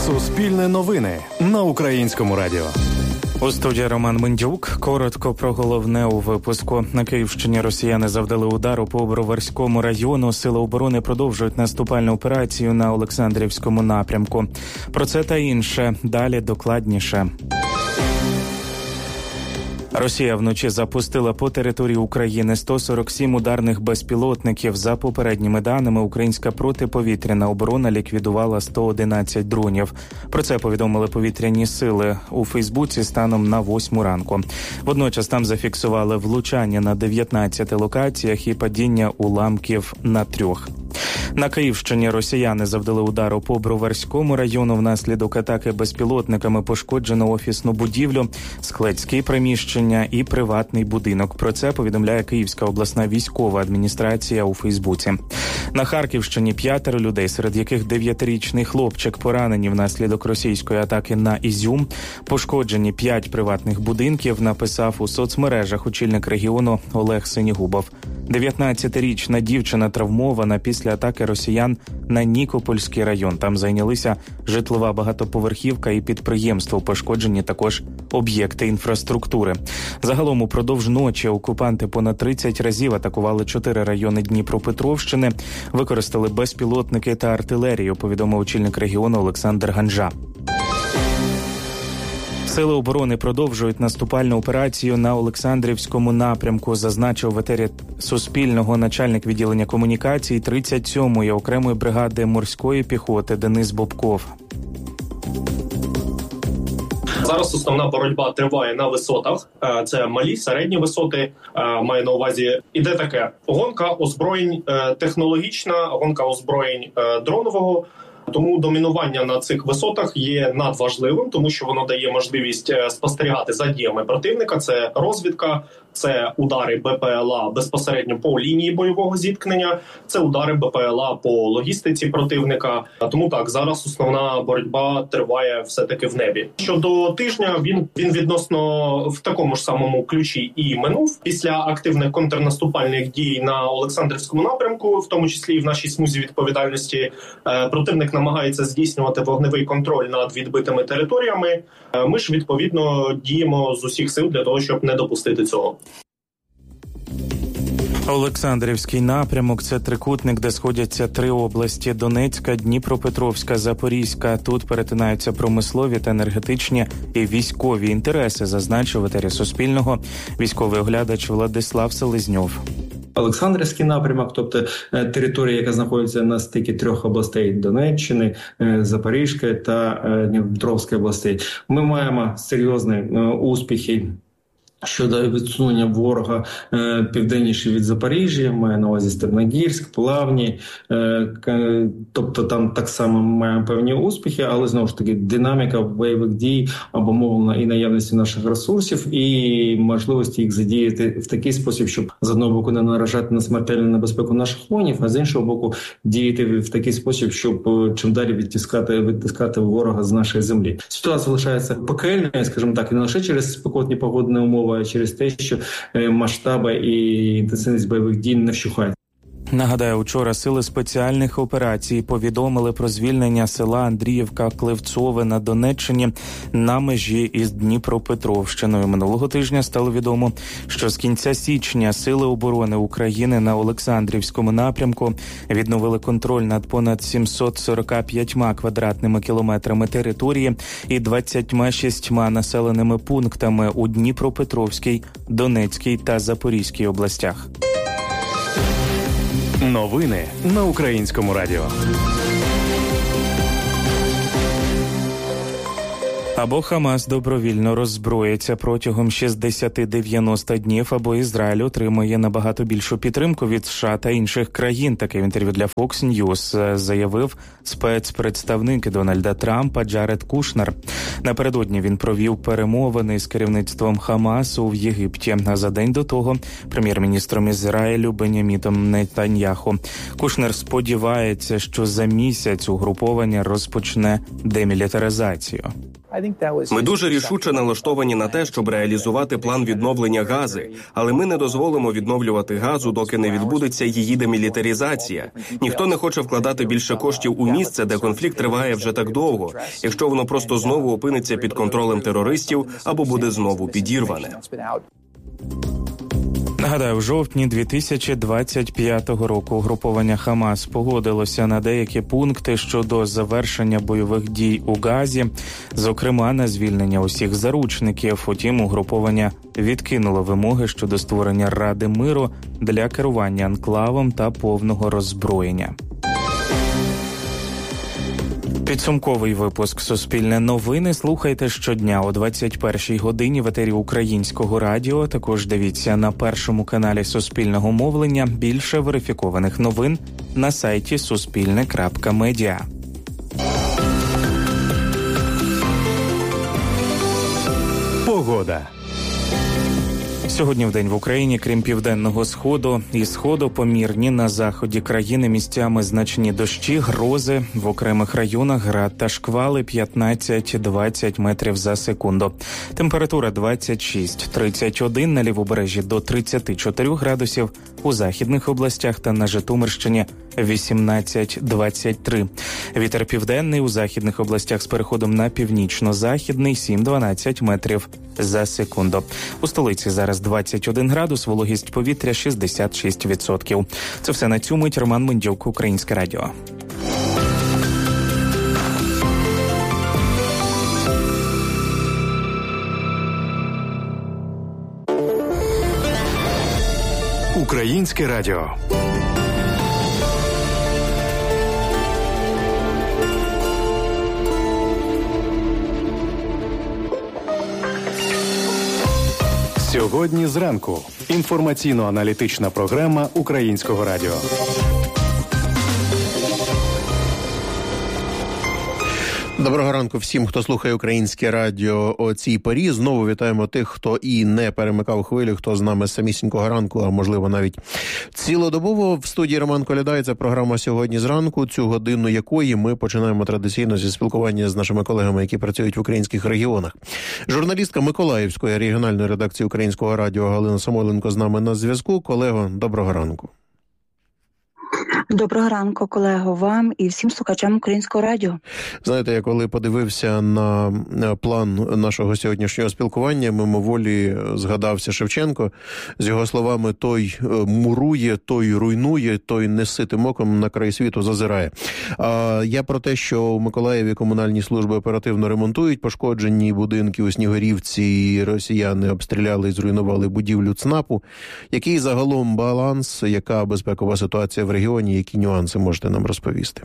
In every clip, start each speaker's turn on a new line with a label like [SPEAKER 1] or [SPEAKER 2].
[SPEAKER 1] Суспільне новини на Українському радіо.
[SPEAKER 2] У студії Роман Мендюк. Коротко про головне у випуску. На Київщині росіяни завдали удару по Броварському району. Сили оборони продовжують наступальну операцію на Олександрівському напрямку. Про це та інше. Далі докладніше. Росія вночі запустила по території України 147 ударних безпілотників. За попередніми даними, українська протиповітряна оборона ліквідувала 111 дронів. Про це повідомили повітряні сили у Фейсбуці станом на 8 ранку. Водночас там зафіксували влучання на 19 локаціях і падіння уламків на 3. На Київщині росіяни завдали удару по Броварському району. Внаслідок атаки безпілотниками пошкоджено офісну будівлю, складські приміщення і приватний будинок. Про це повідомляє Київська обласна військова адміністрація у Фейсбуці. На Харківщині 5 людей, серед яких 9-річний хлопчик, поранені внаслідок російської атаки на Ізюм. Пошкоджені 5 приватних будинків, написав у соцмережах очільник регіону Олег Синігубов. 19-річна дівчина травмована після атаки росіян на Нікопольський район. Там зайнялися житлова багатоповерхівка і підприємство. Пошкоджені також об'єкти інфраструктури. Загалом упродовж ночі окупанти понад 30 разів атакували 4 райони Дніпропетровщини. Використали безпілотники та артилерію, повідомив очільник регіону Олександр Ганжа. Сили оборони продовжують наступальну операцію на Олександрівському напрямку, зазначив в етері Суспільного начальник відділення комунікацій 37-ї окремої бригади морської піхоти Денис Бобков.
[SPEAKER 3] Зараз основна боротьба триває на висотах. Це малі, середні висоти. Маю на увазі, іде таке гонка озброєнь технологічна, гонка озброєнь дронового. Тому домінування на цих висотах є надважливим, тому що воно дає можливість спостерігати за діями противника. Це розвідка, це удари БПЛА безпосередньо по лінії бойового зіткнення, це удари БПЛА по логістиці противника. Тому так, зараз основна боротьба триває все-таки в небі. Щодо тижня, він відносно в такому ж самому ключі і минув. Після активних контрнаступальних дій на Олександрівському напрямку, в тому числі і в нашій смузі відповідальності, противник намагається здійснювати вогневий контроль над відбитими територіями. Ми ж, відповідно, діємо з усіх сил для того, щоб не допустити цього.
[SPEAKER 2] Олександрівський напрямок – це трикутник, де сходяться 3 області – Донецька, Дніпропетровська, Запорізька. Тут перетинаються промислові та енергетичні і військові інтереси, зазначив в етері Суспільного військовий оглядач Владислав Селезньов.
[SPEAKER 4] Олександрівський напрямок, тобто територія, яка знаходиться на стикі 3 областей – Донеччини, Запорізької та Дніпропетровської областей. Ми маємо серйозні успіхи щодо відсунення ворога південніше від Запоріжжя, має на увазі Степногірськ, Плавні, тобто там так само ми маємо певні успіхи, але знову ж таки динаміка бойових дій обумовлена і наявністю наших ресурсів, і можливості їх задіяти в такий спосіб, щоб з одного боку не наражати на смертельну небезпеку наших воїнів, а з іншого боку діяти в такий спосіб, щоб чим далі відтискати ворога з нашої землі. Ситуація залишається пекельною, скажімо так, і не лише через спекотні погодні умови, через те, що масштаби і інтенсивність бойових дій не вщухають.
[SPEAKER 2] Нагадаю, учора сили спеціальних операцій повідомили про звільнення села Андріївка-Клевцове на Донеччині на межі із Дніпропетровщиною. Минулого тижня стало відомо, що з кінця січня Сили оборони України на Олександрівському напрямку відновили контроль над понад 745 квадратними кілометрами території і 26 населеними пунктами у Дніпропетровській, Донецькій та Запорізькій областях.
[SPEAKER 1] Новини на Українському радіо.
[SPEAKER 2] Або Хамас добровільно роззброїться протягом 60-90 днів, або Ізраїль отримує набагато більшу підтримку від США та інших країн. Таке в інтерв'ю для Fox News заявив спецпредставник Дональда Трампа Джаред Кушнер. Напередодні він провів перемовини з керівництвом Хамасу в Єгипті, а за день до того прем'єр-міністром Ізраїлю Беняміном Нетаньяху. Кушнер сподівається, що за місяць угруповання розпочне демілітаризацію.
[SPEAKER 5] Ми дуже рішуче налаштовані на те, щоб реалізувати план відновлення Гази, але ми не дозволимо відновлювати Газу, доки не відбудеться її демілітаризація. Ніхто не хоче вкладати більше коштів у місце, де конфлікт триває вже так довго, якщо воно просто знову опиниться під контролем терористів або буде знову підірване.
[SPEAKER 2] Нагадаю, в жовтні 2025 року угруповання Хамас погодилося на деякі пункти щодо завершення бойових дій у Газі, зокрема на звільнення усіх заручників. Утім, угруповання відкинуло вимоги щодо створення Ради миру для керування анклавом та повного роззброєння. Підсумковий випуск «Суспільне новини» слухайте щодня о 21-й годині в етері Українського радіо. Також дивіться на першому каналі Суспільного мовлення. Більше верифікованих новин на сайті suspilne.media.
[SPEAKER 1] Погода.
[SPEAKER 2] Сьогодні вдень в Україні, крім південного сходу і сходу, помірні на заході країни місцями значні дощі, грози, в окремих районах град та шквали 15-20 метрів за секунду. Температура 26-31, на лівобережжі до 34 градусів, у західних областях та на Житомирщині 18-23. Вітер південний, у західних областях з переходом на північно-західний 7-12 метрів за секунду. У столиці зараз 21 градус, вологість повітря 66%. Це все на цю мить. Роман Мендюк, Українське радіо.
[SPEAKER 1] Українське радіо. Сьогодні зранку. Інформаційно-аналітична програма Українського радіо.
[SPEAKER 6] Доброго ранку всім, хто слухає Українське радіо о цій порі. Знову вітаємо тих, хто і не перемикав хвилю, хто з нами з самісінького ранку, а можливо навіть цілодобово. В студії Роман Коляда, це програма «Сьогодні зранку», цю годину якої ми починаємо традиційно зі спілкування з нашими колегами, які працюють в українських регіонах. Журналістка Миколаївської регіональної редакції Українського радіо Галина Самойленко з нами на зв'язку. Колего, доброго ранку.
[SPEAKER 7] Доброго ранку, колего, вам і всім слухачам Українського радіо.
[SPEAKER 6] Знаєте, я коли подивився на план нашого сьогоднішнього спілкування, мимоволі згадався Шевченко. З його словами, той мурує, той руйнує, той неситим оком на край світу зазирає. Я про те, що у Миколаєві комунальні служби оперативно ремонтують пошкоджені будинки у Снігурівці, і росіяни обстріляли і зруйнували будівлю ЦНАПу. Який загалом баланс, яка безпекова ситуація в регіоні, які нюанси можете нам розповісти?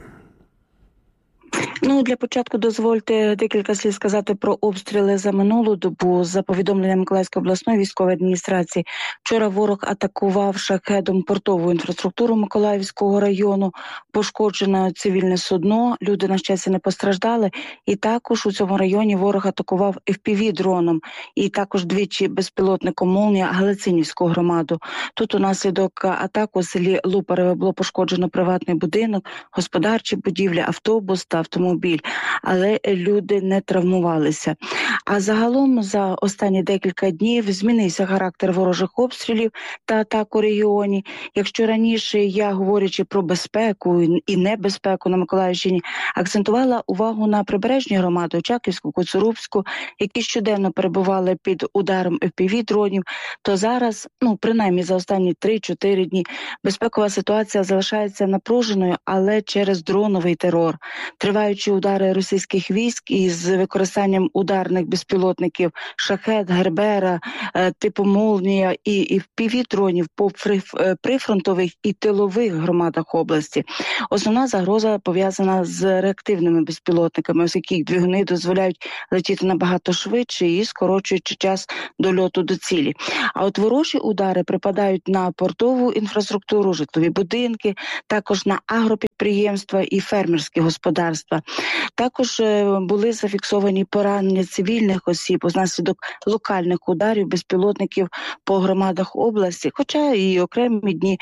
[SPEAKER 7] Для початку дозвольте декілька слів сказати про обстріли за минулу добу. За повідомленням Миколаївської обласної військової адміністрації, вчора ворог атакував шахедом портову інфраструктуру Миколаївського району, пошкоджено цивільне судно, люди, на щастя, не постраждали. І також у цьому районі ворог атакував FPV-дроном і також двічі безпілотником «Молнія» Галицинівську громаду. Тут унаслідок атаки у селі Лупареве було пошкоджено приватний будинок, господарчі будівлі, автобус та автомобіль, але люди не травмувалися. А загалом за останні декілька днів змінився характер ворожих обстрілів та атак у регіоні. Якщо раніше я, говорячи про безпеку і небезпеку на Миколаївщині, акцентувала увагу на прибережні громади Очаківську, Коцурубську, які щоденно перебували під ударом FPV-дронів, то зараз, принаймні за останні 3-4 дні, безпекова ситуація залишається напруженою, але через дроновий терор. Триваючі удари російських військ із використанням ударних безпілотників «Шахед», «Гербера», типу «Молнія» і FPV-дронів по прифронтових і тилових громадах області. Основна загроза пов'язана з реактивними безпілотниками, оскільки двигуни дозволяють летіти набагато швидше і скорочуючи час дольоту до цілі. А от ворожі удари припадають на портову інфраструктуру, житлові будинки, також на агропідприємства і фермерські господарства. Також були зафіксовані поранення цивільних осіб внаслідок локальних ударів безпілотників по громадах області, хоча і окремі дні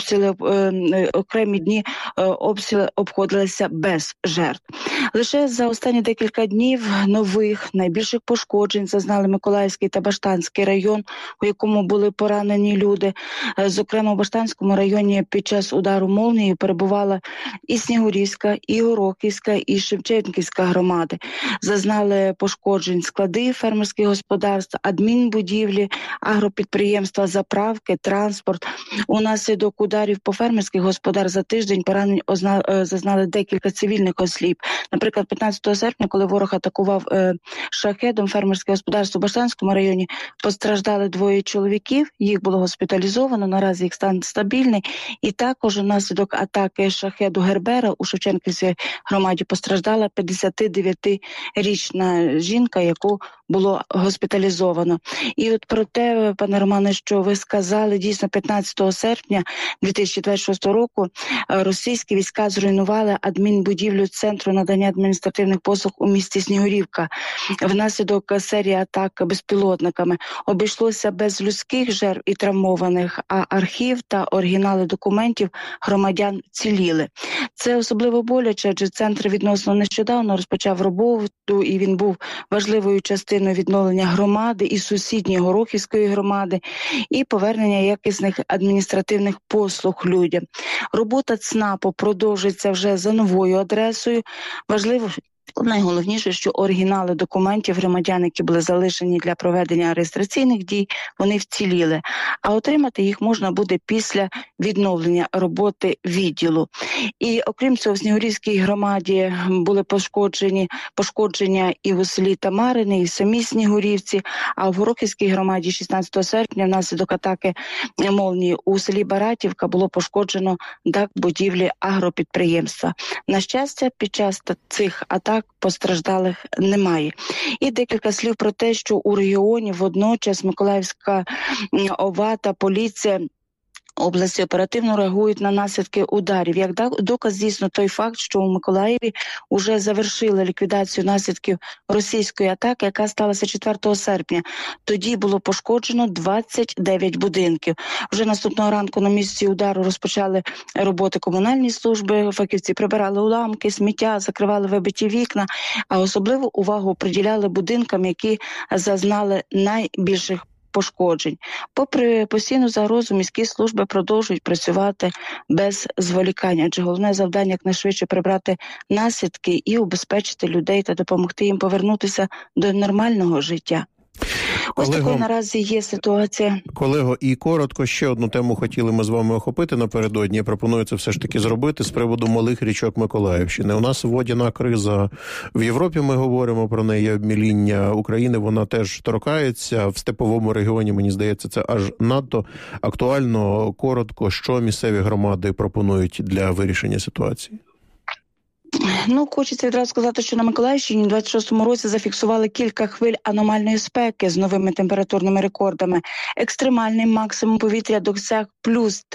[SPEAKER 7] обстріли обходилися без жертв. Лише за останні декілька днів нових найбільших пошкоджень зазнали Миколаївський та Баштанський район, у якому були поранені люди. Зокрема, у Баштанському районі під час удару молнії перебувала і Снігурівська, і Горохівська, і Шевченківська громади. Зазнали пошкоджень склади фермерських господарств, адмінбудівлі, агропідприємства, заправки, транспорт. Унаслідок ударів по фермерських господарств за тиждень поранень зазнали декілька цивільних осіб. Наприклад, 15 серпня, коли ворог атакував шахедом фермерське господарство в Баштанському районі, постраждали 2 чоловіків, їх було госпіталізовано, наразі їх стан стабільний. І також унаслідок атаки шахеду Гербера у Шевченківській громаді постраждала 59-річна жінка, яку було госпіталізовано. І от про те, пане Романе, що ви сказали, дійсно 15 серпня 2026 року російські війська зруйнували адмінбудівлю Центру надання адміністративних послуг у місті Снігурівка. Внаслідок серії атак безпілотниками обійшлося без людських жертв і травмованих, а архів та оригінали документів громадян ціліли. Це особливо боляче, адже центр відносно нещодавно розпочав роботу, і він був важливою частиною відновлення громади і сусідньої Горохівської громади, і повернення якісних адміністративних послуг людям. Робота ЦНАПу продовжиться вже за новою адресою. Важливо, найголовніше, що оригінали документів громадян, які були залишені для проведення реєстраційних дій, вони вціліли. А отримати їх можна буде після відновлення роботи відділу. І окрім цього, в Снігурівській громаді були пошкодження і у селі Тамарини, і в самій Снігурівці, а в Горохівській громаді 16 серпня внаслідок атаки молнії у селі Баратівка було пошкоджено дах будівлі агропідприємства. На щастя, під час цих атак постраждалих немає. І декілька слів про те, що у регіоні водночас Миколаївська ОВА та поліція області оперативно реагують на наслідки ударів. Як доказ дійсно той факт, що у Миколаєві вже завершили ліквідацію наслідків російської атаки, яка сталася 4 серпня. Тоді було пошкоджено 29 будинків. Вже наступного ранку на місці удару розпочали роботи комунальні служби, фахівці прибирали уламки, сміття, закривали вибиті вікна, а особливу увагу приділяли будинкам, які зазнали найбільших пошкоджень. Попри постійну загрозу, міські служби продовжують працювати без зволікання, адже головне завдання якнайшвидше прибрати наслідки і убезпечити людей та допомогти їм повернутися до нормального життя. Ось такою наразі є ситуація.
[SPEAKER 6] Колего, і коротко ще одну тему хотіли ми з вами охопити напередодні. Я пропоную це все ж таки зробити з приводу малих річок Миколаївщини. У нас водяна криза в Європі, ми говоримо про неї, обміління України, вона теж торкається. В степовому регіоні, мені здається, це аж надто актуально. Коротко, що місцеві громади пропонують для вирішення ситуації?
[SPEAKER 7] Хочеться відразу сказати, що на Миколаївщині у 26-му році зафіксували кілька хвиль аномальної спеки з новими температурними рекордами. Екстремальний максимум повітря досяг плюс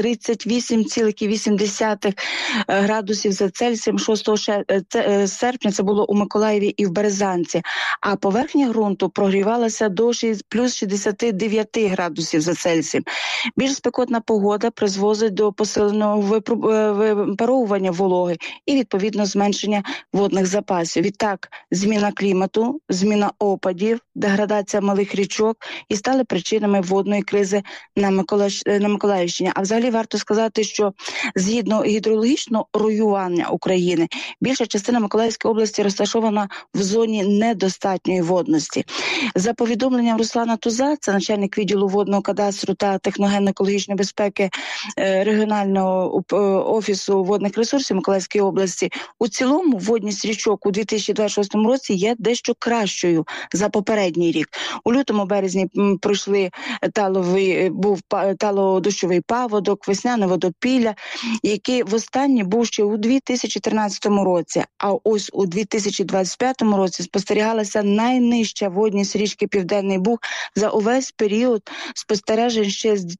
[SPEAKER 7] 38,8 градусів за Цельсієм 6 серпня. Це було у Миколаєві і в Березанці. А поверхня ґрунту прогрівалася до плюс 69 градусів за Цельсієм. Більш спекотна погода призводить до посиленого випаровування вологи і, відповідно, зменшення водних запасів. Відтак, зміна клімату, зміна опадів, деградація малих річок і стали причинами водної кризи на Миколаївщині. А взагалі варто сказати, що згідно гідрологічного руйнування України, більша частина Миколаївської області розташована в зоні недостатньої водності. За повідомленням Руслана Туза, це начальник відділу водного кадастру та техногенно-екологічної безпеки регіонального офісу водних ресурсів Миколаївської області, у цілому водність річок у 2026 році є дещо кращою за попередній рік. У лютому-березні пройшли тало-дощовий паводок, весняне водопілля, який востаннє був ще у 2013 році. А ось у 2025 році спостерігалася найнижча водність річки Південний Буг за увесь період спостережень ще з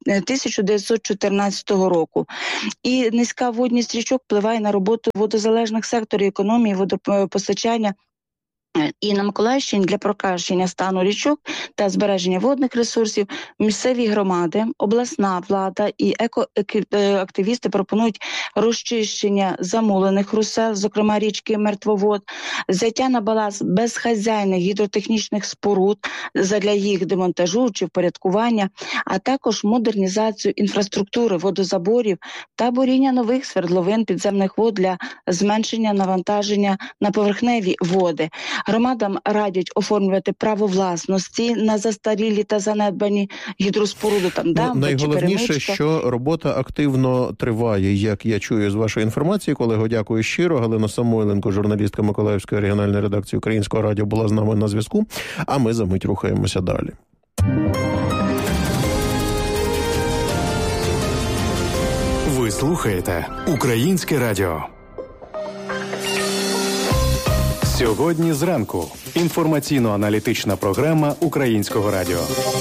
[SPEAKER 7] 1914 року. І низька водність річок впливає на роботу водозалежних секторів секторі економії водопостачання і на Миколаївщині для покращення стану річок та збереження водних ресурсів місцеві громади, обласна влада і екоактивісти пропонують розчищення замулених русел, зокрема річки Мертвовод, взяття на баланс безхазяйних гідротехнічних споруд задля їх демонтажу чи впорядкування, а також модернізацію інфраструктури водозаборів та буріння нових свердловин підземних вод для зменшення навантаження на поверхневі води. Громадам радять оформлювати право власності на застарілі та занедбані гідроспоруди, там дамби чи
[SPEAKER 6] найголовніше,
[SPEAKER 7] перемичка.
[SPEAKER 6] що робота активно триває, як я чую з вашої інформації. Колего, дякую щиро. Галина Самойленко, журналістка Миколаївської регіональної редакції Українського радіо, була з нами на зв'язку, а ми за мить рухаємося далі.
[SPEAKER 1] Ви слухаєте Українське радіо. Сьогодні зранку. Інформаційно-аналітична програма Українського радіо.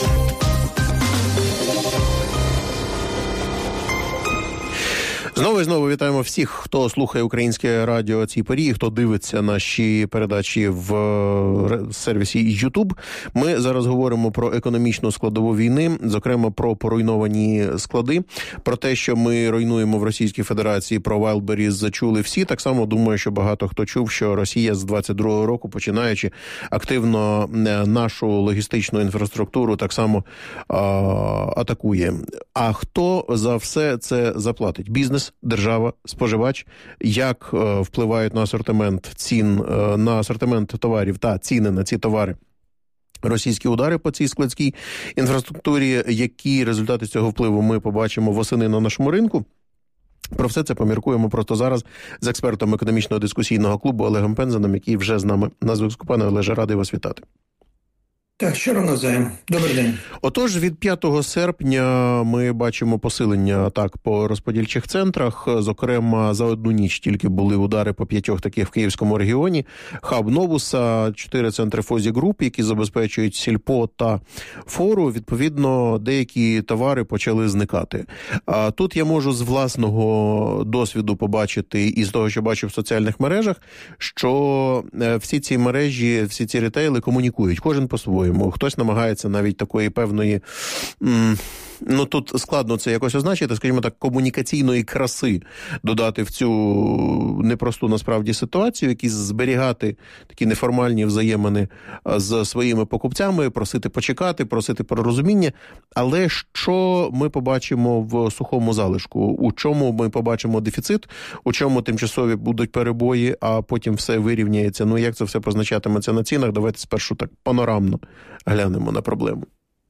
[SPEAKER 6] Знову і знову вітаємо всіх, хто слухає Українське радіо цій порі, хто дивиться наші передачі в сервісі YouTube. Ми зараз говоримо про економічну складову війни, зокрема про поруйновані склади, про те, що ми руйнуємо в Російській Федерації, про Wildberries чули всі. Так само думаю, що багато хто чув, що Росія з 22-го року, починаючи, активно нашу логістичну інфраструктуру так само атакує. А хто за все це заплатить? Бізнес? Держава, споживач, як впливають на асортимент цін, на асортимент товарів та ціни на ці товари російські удари по цій складській інфраструктурі, які результати цього впливу ми побачимо восени на нашому ринку. Про все це поміркуємо просто зараз з експертом економічного дискусійного клубу Олегом Пензеном, який вже з нами на зв'язку. Пане Олеже, радий вас вітати.
[SPEAKER 8] Так, щиро навзаєм. Добрий день.
[SPEAKER 6] Отож, від 5 серпня ми бачимо посилення атак по розподільчих центрах. Зокрема, за одну ніч тільки були удари по 5 таких в Київському регіоні. Хаб Новуса, 4 центри Фозі Груп, які забезпечують сільпо та фору. Відповідно, деякі товари почали зникати. А тут я можу з власного досвіду побачити і з того, що бачу в соціальних мережах, що всі ці мережі, всі ці ретейли комунікують, кожен по-своєму. Хтось намагається навіть такої певної, тут складно це якось означити, скажімо так, комунікаційної краси додати в цю непросту насправді ситуацію, якісь зберігати такі неформальні взаємини з своїми покупцями, просити почекати, просити про розуміння. Але що ми побачимо в сухому залишку? У чому ми побачимо дефіцит? У чому тимчасові будуть перебої, а потім все вирівняється? Як це все позначатиметься на цінах? Давайте спершу так панорамно глянемо на проблему.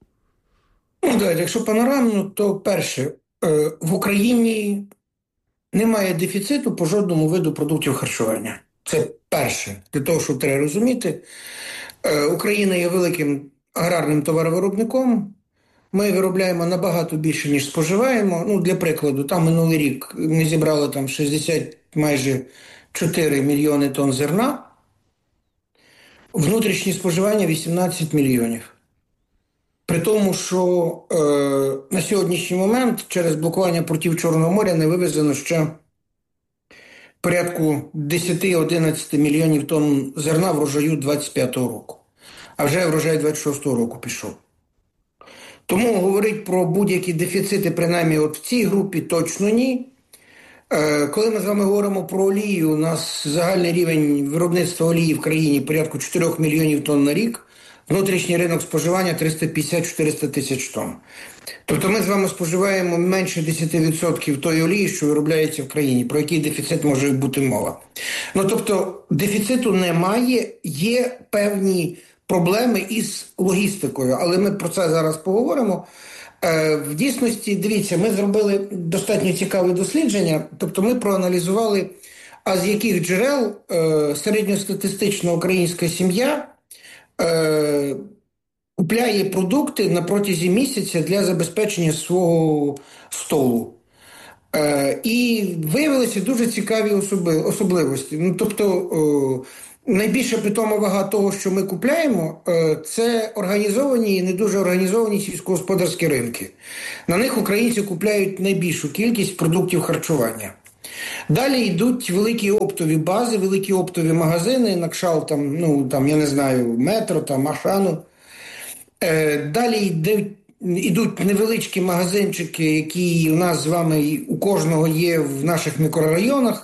[SPEAKER 8] Якщо панорамно, то перше, в Україні немає дефіциту по жодному виду продуктів харчування. Це перше. Для того, що треба розуміти, Україна є великим аграрним товаровиробником. Ми виробляємо набагато більше, ніж споживаємо. Для прикладу, там минулий рік ми зібрали 60 майже 4 мільйони тонн зерна. Внутрішнє споживання 18 мільйонів. При тому, що на сьогоднішній момент через блокування портів Чорного моря не вивезено ще порядку 10-11 мільйонів тонн зерна врожаю 25-го року. А вже врожай 26-го року пішов. Тому говорити про будь-які дефіцити, принаймні в цій групі, точно ні. Коли ми з вами говоримо про олію, у нас загальний рівень виробництва олії в країні порядку 4 мільйонів тонн на рік, внутрішній ринок споживання 350-400 тисяч тонн. Тобто ми з вами споживаємо менше 10% тої олії, що виробляється в країні. Про який дефіцит може бути мова? Тобто дефіциту немає, є певні проблеми із логістикою, але ми про це зараз поговоримо. В дійсності, дивіться, ми зробили достатньо цікаве дослідження, тобто ми проаналізували, а з яких джерел середньостатистична українська сім'я купляє продукти на протязі місяця для забезпечення свого столу. І виявилися дуже цікаві особливості. Тобто найбільша питома вага того, що ми купляємо, це організовані і не дуже організовані сільськогосподарські ринки. На них українці купляють найбільшу кількість продуктів харчування. Далі йдуть великі оптові бази, великі оптові магазини, на кшталт я не знаю, Метро, Ашану. Далі йдуть невеличкі магазинчики, які у нас з вами, у кожного є в наших мікрорайонах,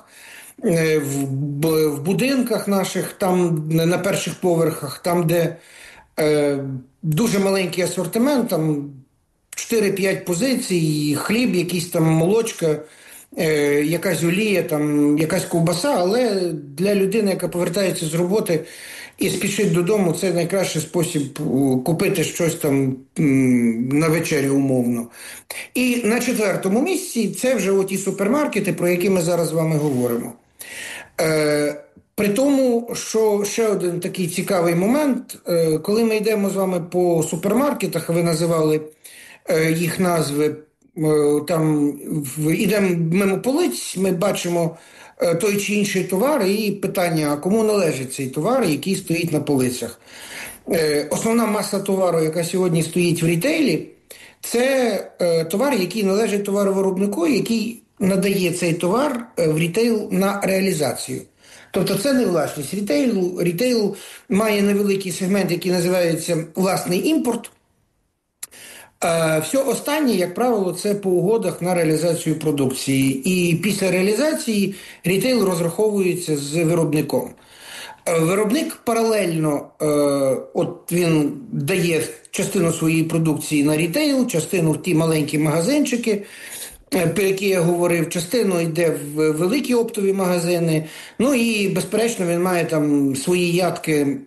[SPEAKER 8] в будинках наших, там на перших поверхах, там, де дуже маленький асортимент, там 4-5 позицій, хліб, якийсь там молочка, якась олія, там якась ковбаса, але для людини, яка повертається з роботи і спішить додому, це найкращий спосіб купити щось там на вечерю умовно. І на 4-му місці це вже оті супермаркети, про які ми зараз з вами говоримо. При тому, що ще один такий цікавий момент, коли ми йдемо з вами по супермаркетах, ви називали їх назви, там йдемо мимо полиць, ми бачимо той чи інший товар і питання, а кому належить цей товар, який стоїть на полицях. Основна маса товару, яка сьогодні стоїть в рітейлі, це товар, який належить товаровиробнику, який надає цей товар в рітейл на реалізацію. Тобто це не власність рітейлу. Рітейл має невеликий сегмент, який називається власний імпорт. Все останнє, як правило, це по угодах на реалізацію продукції. І після реалізації рітейл розраховується з виробником. Виробник паралельно, от він дає частину своєї продукції на рітейл, частину в ті маленькі магазинчики, про які я говорив, частину йде в великі оптові магазини, ну і, безперечно, він має там свої ядки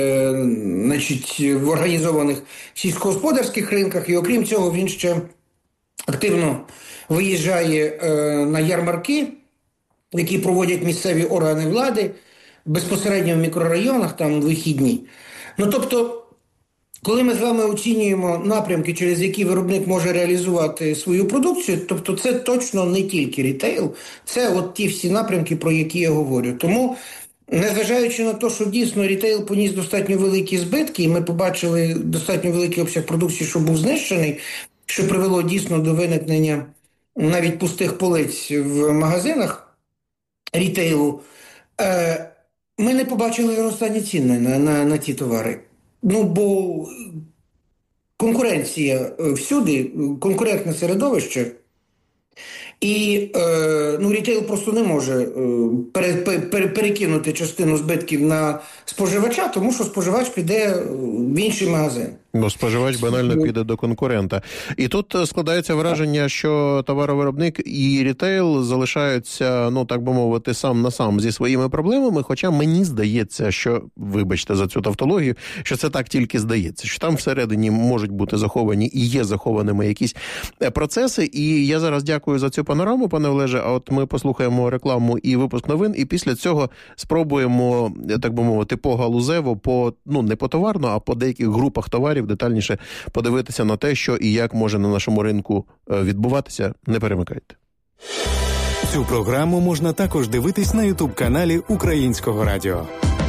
[SPEAKER 8] в організованих сільськогосподарських ринках, і окрім цього він ще активно виїжджає на ярмарки, які проводять місцеві органи влади, безпосередньо в мікрорайонах, там вихідні. Ну, тобто, коли ми з вами оцінюємо напрямки, через які виробник може реалізувати свою продукцію, тобто це точно не тільки рітейл, це от ті всі напрямки, про які я говорю. Тому, незважаючи на те, що дійсно рітейл поніс достатньо великі збитки, і ми побачили достатньо великий обсяг продукції, що був знищений, що привело дійсно до виникнення навіть пустих полиць в магазинах рітейлу, ми не побачили зростання цін на ті товари. Ну, бо конкуренція всюди, конкурентне середовище, і рітейл просто не може перекинути частину збитків на споживача, тому що споживач піде в інший магазин.
[SPEAKER 6] Бо споживач банально піде до конкурента. І тут складається враження, що товаровиробник і рітейл залишаються, так би мовити, сам на сам зі своїми проблемами, хоча мені здається, що, вибачте за цю тавтологію, що це так тільки здається, що там всередині можуть бути заховані і є захованими якісь процеси. І я зараз дякую за цю панораму, пане Олеже, а от ми послухаємо рекламу і випуск новин, і після цього спробуємо, так би мовити, погалузево, не по товарно, а по деяких групах товарів детальніше подивитися на те, що і як може на нашому ринку відбуватися. Не перемикайте.
[SPEAKER 1] Цю програму можна також дивитись на YouTube-каналі Українського радіо.